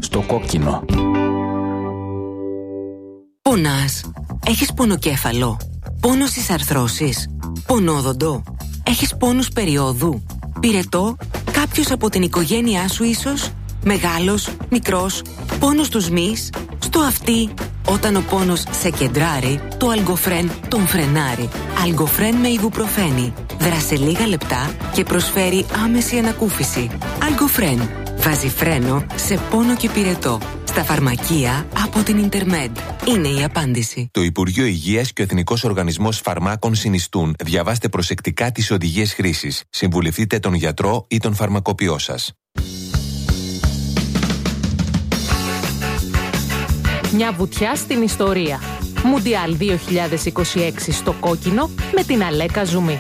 στο κόκκινο. Πονάς? Έχεις πονοκέφαλο? Πόνο στις αρθρώσεις? Πονόδοντο? Έχεις πόνους περιόδου? Πυρετό? Κάποιος από την οικογένειά σου ίσως? Μεγάλος? Μικρός? Πόνος στους μυς? Στο αυτί? Όταν ο πόνος σε κεντράρει, το Αλγκοφρέν τον φρενάρει. Αλγκοφρέν με ιβουπροφένη. Δράσε λίγα λεπτά και προσφέρει άμεση ανακούφιση. Αλγκοφρέν. Βάζει φρένο σε πόνο και πυρετό. Στα φαρμακεία από την Ιντερμέντ. Είναι η απάντηση. Το Υπουργείο Υγείας και ο Εθνικός Οργανισμός Φαρμάκων συνιστούν. Διαβάστε προσεκτικά τις οδηγίες χρήσης. Συμβουλευτείτε τον γιατρό ή τον φαρμακοποιό σας. Μια βουτιά στην ιστορία. Μουντιάλ 2026 στο κόκκινο με την Αλέκα Ζουμί.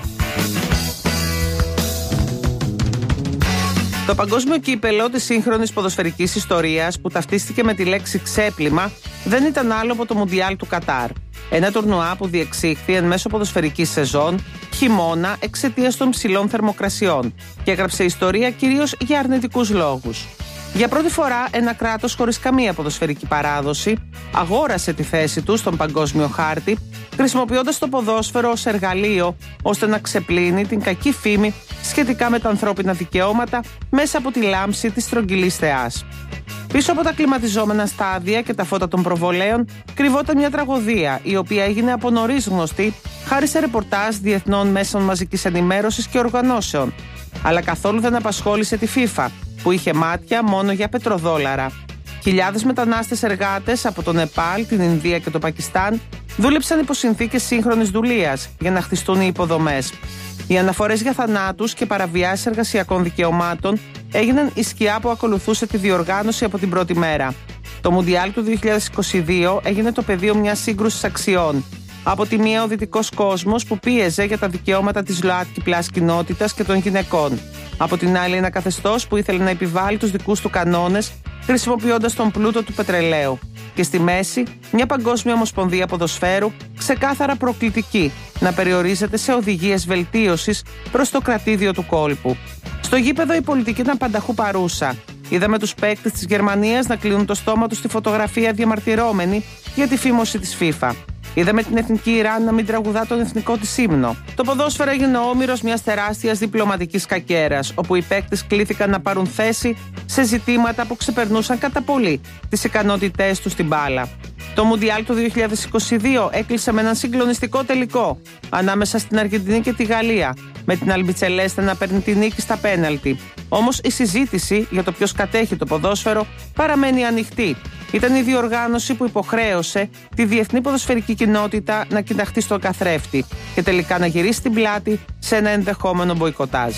Το παγκόσμιο κύπελο της σύγχρονης ποδοσφαιρικής ιστορίας, που ταυτίστηκε με τη λέξη ξέπλυμα, δεν ήταν άλλο από το Μουντιάλ του Κατάρ. Ένα τουρνουά που διεξήχθη εν μέσω ποδοσφαιρικής σεζόν, χειμώνα, εξαιτίας των ψηλών θερμοκρασιών, και έγραψε ιστορία κυρίως για αρνητικούς λόγους. Για πρώτη φορά, ένα κράτος χωρίς καμία ποδοσφαιρική παράδοση αγόρασε τη θέση του στον παγκόσμιο χάρτη, χρησιμοποιώντας το ποδόσφαιρο ως εργαλείο ώστε να ξεπλύνει την κακή φήμη σχετικά με τα ανθρώπινα δικαιώματα μέσα από τη λάμψη της στρογγυλής θεάς. Πίσω από τα κλιματιζόμενα στάδια και τα φώτα των προβολέων κρυβόταν μια τραγωδία, η οποία έγινε από νωρίς γνωστή χάρη σε ρεπορτάζ διεθνών μέσων μαζικής ενημέρωσης και οργανώσεων, αλλά καθόλου δεν απασχόλησε τη FIFA, που είχε μάτια μόνο για πετροδόλαρα. Χιλιάδες μετανάστες εργάτες από το Νεπάλ, την Ινδία και το Πακιστάν δούλεψαν υπό συνθήκες σύγχρονης δουλείας για να χτιστούν οι υποδομές. Οι αναφορές για θανάτους και παραβιάσεις εργασιακών δικαιωμάτων έγιναν η σκιά που ακολουθούσε τη διοργάνωση από την πρώτη μέρα. Το Μουντιάλ του 2022 έγινε το πεδίο μιας σύγκρουσης αξιών. Από τη μία, ο δυτικός κόσμος που πίεζε για τα δικαιώματα της ΛΟΑΤΚΙ+ κοινότητας και των γυναικών. Από την άλλη, ένα καθεστώς που ήθελε να επιβάλλει τους δικούς του κανόνες, χρησιμοποιώντας τον πλούτο του πετρελαίου. Και στη μέση, μια παγκόσμια ομοσπονδία ποδοσφαίρου, ξεκάθαρα προκλητική, να περιορίζεται σε οδηγίες βελτίωσης προς το κρατήδιο του κόλπου. Στο γήπεδο η πολιτική ήταν πανταχού παρούσα. Είδαμε τους παίκτες της Γερμανίας να κλείνουν το στόμα τους στη φωτογραφία διαμαρτυρόμενοι για τη φήμωση της FIFA. Είδαμε την εθνική Ιράν να μην τραγουδά τον εθνικό της ύμνο. Το ποδόσφαιρο έγινε όμηρος μιας τεράστιας διπλωματικής κακέρας, όπου οι παίκτες κλήθηκαν να πάρουν θέση σε ζητήματα που ξεπερνούσαν κατά πολύ τις ικανότητές τους στην μπάλα. Το Μουντιάλ του 2022 έκλεισε με έναν συγκλονιστικό τελικό ανάμεσα στην Αργεντινή και τη Γαλλία, με την Αλμπιτσελέστα να παίρνει τη νίκη στα πέναλτι. Όμως η συζήτηση για το ποιος κατέχει το ποδόσφαιρο παραμένει ανοιχτή. Ήταν η διοργάνωση που υποχρέωσε τη διεθνή ποδοσφαιρική κοινότητα να κοιταχτεί στον καθρέφτη και τελικά να γυρίσει την πλάτη σε ένα ενδεχόμενο μποϊκοτάζ.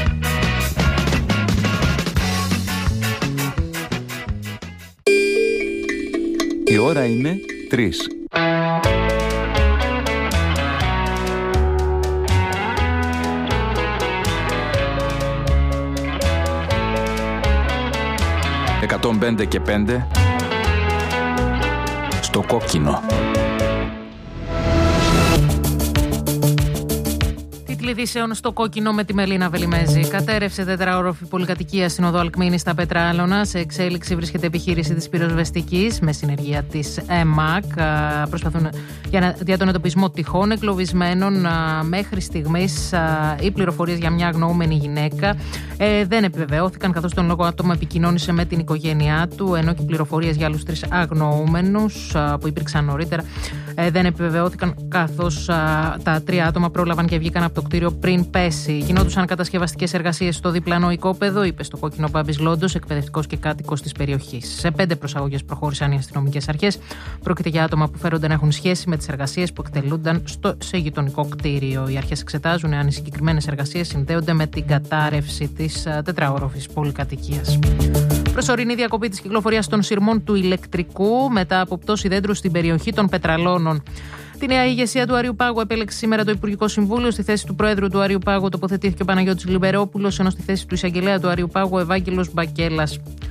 Η ώρα είναι 3. «105 και 5» στο κόκκινο. Ειδήσεων στο κόκκινο με τη Μελίνα Βελιμέζη. Κατέρευσε τετραόροφη πολυκατοικία στην οδό Αλκμήνη στα Πετράλωνα. Σε εξέλιξη βρίσκεται επιχείρηση της πυροσβεστικής με συνεργεία της ΕΜΑΚ. Προσπαθούν για τον εντοπισμό τυχών εγκλωβισμένων. Μέχρι στιγμής οι πληροφορίες για μια αγνοούμενη γυναίκα δεν επιβεβαιώθηκαν, καθώς τον λόγο άτομο επικοινώνησε με την οικογένειά του, ενώ και οι πληροφορίες για άλλους 3 αγνοούμενους που υπήρξαν νωρίτερα δεν επιβεβαιώθηκαν, καθώς τα 3 άτομα πρόλαβαν και βγήκαν από το κτίριο πριν πέσει. Γινόντουσαν κατασκευαστικές εργασίες στο διπλανό οικόπεδο, είπε στο κόκκινο Μπάμπης Λόντος, εκπαιδευτικός και κάτοικος της περιοχής. Σε 5 προσαγωγές προχώρησαν οι αστυνομικές αρχές. Πρόκειται για άτομα που φέρονται να έχουν σχέση με τις εργασίες που εκτελούνταν σε γειτονικό κτίριο. Οι αρχές εξετάζουν εάν οι συγκεκριμένες εργασίες συνδέονται με την κατάρρευση της τετραόροφης πολυκατοικίας. Προσωρινή διακοπή της κυκλοφορίας των σειρμών του ηλεκτρικού μετά από πτώση δέντρου στην περιοχή των Πετραλώνων. Τη νέα ηγεσία του Αριού Πάγου επέλεξε σήμερα το Υπουργικό Συμβούλιο. Στη θέση του Προέδρου του Αριού Πάγου τοποθετήθηκε ο Παναγιώτης Λιμπερόπουλος, ενώ στη θέση του Εισαγγελέα του Αριού Πάγου ο Ευάγγελος Μπακέλας.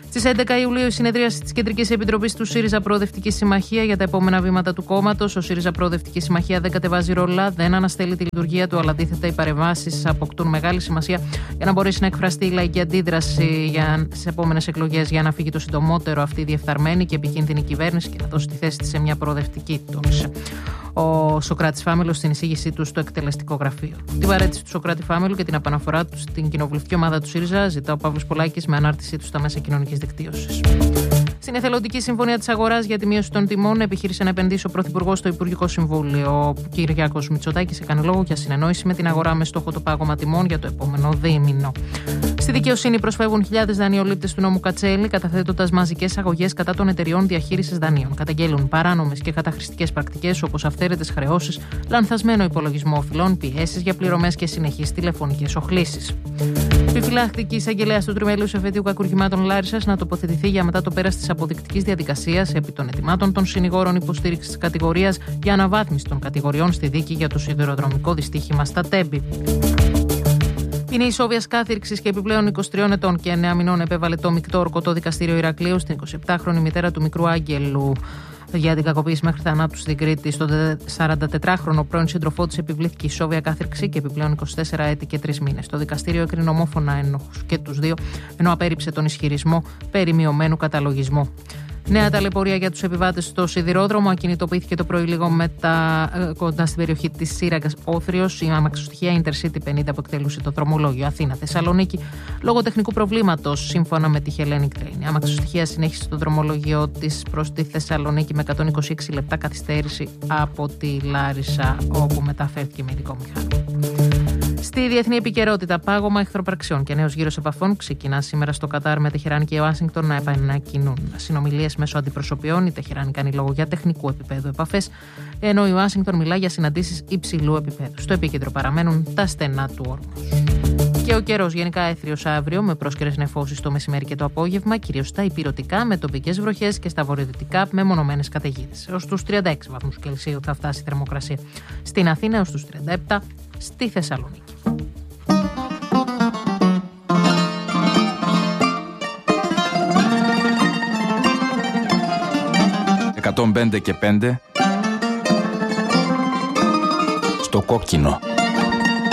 Στις 11 Ιουλίου η συνεδρίαση της Κεντρικής Επιτροπής του ΣΥΡΙΖΑ Προοδευτική Συμμαχία για τα επόμενα βήματα του κόμματος. Ο ΣΥΡΙΖΑ Προοδευτική Συμμαχία δεν κατεβάζει ρόλα, δεν αναστέλει τη λειτουργία του, αλλά αντίθετα οι παρεμβάσεις αποκτούν μεγάλη σημασία για να μπορέσει να εκφραστεί η λαϊκή αντίδραση στις επόμενες εκλογές, για να φύγει το συντομότερο αυτή η διεφθαρμένη και επικίνδυνη κυβέρνηση και να δώσει τη θέση της σε μια προοδευτική, τόνισε ο Σωκράτης Φάμελος στην εισήγησή του στο εκτελεστικό γραφείο. Την παρέτηση του Σωκράτη Φάμελου και την επαναφορά του στην κοινοβουλευτική ομάδα του ΣΥΡΙΖΑ ζητά ο Παύλος Πολάκης με ανάρτησή του στα μέσα κοινωνικής δικτύωσης. Στην εθελοντική συμφωνία της αγοράς για τη μείωση των τιμών επιχείρησε να επενδύσει ο Πρωθυπουργός στο Υπουργικό Συμβούλιο. Ο Κυριάκος Μητσοτάκης έκανε λόγο για συνεννόηση με την αγορά με στόχο το πάγωμα τιμών για το επόμενο δίμηνο. Στη δικαιοσύνη προσφεύγουν χιλιάδες δανειολήπτες του νόμου Κατσέλη, καταθέτοντας μαζικές αγωγές κατά των εταιριών διαχείρισης δανείων. Καταγγέλουν παράνομες και καταχρηστικές πρακτικές όπως αυθαίρετες χρεώσεις, λανθασμένο υπολογισμό οφειλών, πιέσεις για πληρωμές και συνεχείς τηλεφωνικές οχλήσεις. Επιφυλάχθηκε η εισαγγελέας του Τριμελούς Εφετείου Κακουργημάτων Λάρισσας να τοποθετηθεί για μετά το πέρας της αποδεικτικής διαδικασίας επί των ετοιμάτων των συνηγόρων υποστήριξης της κατηγορίας για αναβάθμιση των κατηγοριών στη δίκη για το σιδηροδρομικό δυστύχημα στα Τέμπη. Είναι ισόβιας κάθυρξης και επιπλέον 23 ετών και 9 μηνών επέβαλε το μεικτό ορκωτό δικαστήριο Ηρακλείου στην 27χρονη μητέρα του μικρού Άγγελου για την κακοποίηση μέχρι θανάτου στην Κρήτη. Στον 44χρονο πρώην σύντροφό της επιβλήθηκε ισόβια κάθυρξη και επιπλέον 24 έτη και 3 μήνες. Το δικαστήριο έκρινε ομόφωνα ένοχους και τους δύο, ενώ απέρριψε τον ισχυρισμό περί μειωμένου καταλογισμού. Νέα ταλαιπωρία για τους επιβάτες στο σιδηρόδρομο. Ακινητοποιήθηκε το πρωί λίγο κοντά στην περιοχή της Σύραγγας Όθριος η αμαξοστοιχεία Intercity 50 που εκτελούσε το δρομολόγιο Αθήνα-Θεσσαλονίκη λόγω τεχνικού προβλήματος, σύμφωνα με τη Hellenic Train. Η αμαξοστοιχεία συνέχισε το δρομολόγιο της προς τη Θεσσαλονίκη με 126 λεπτά καθυστέρηση από τη Λάρισα, όπου μεταφέρθηκε με ειδικό μηχάνημα. Στη διεθνή επικαιρότητα, πάγωμα εχθροπραξιών και νέος γύρος επαφών ξεκινά σήμερα στο Κατάρ με Τεχεράνη και Ουάσιγκτον να επανακινούν συνομιλίες μέσω αντιπροσωπιών. Η Τεχεράνη κάνει λόγο για τεχνικού επίπεδου επαφές, ενώ η Ουάσιγκτον μιλά για συναντήσεις υψηλού επίπεδου. Στο επίκεντρο παραμένουν τα στενά του Όρμουζ. Και ο καιρός γενικά έθριος αύριο με πρόσκαιρες νεφώσεις το μεσημέρι και το απόγευμα, κυρίως στα υπηρετικά με τοπικές βροχές και στα βορειοδυτικά με μονομένες καταιγίδες. Έως τους 36 βαθμούς Κελσίου θα φτάσει η θερμοκρασία. Στην Αθήνα έως τους 37, στη Θεσσαλονίκη. «105 και 5» στο κόκκινο.